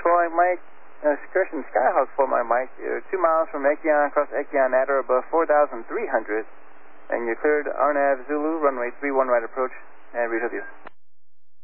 Mike. Christian Skyhawk for my Mike. You're 2 miles from Ekian, across Ekian, at or above 4,300. And you cleared Arnav Zulu, runway 31 right approach, and read with you.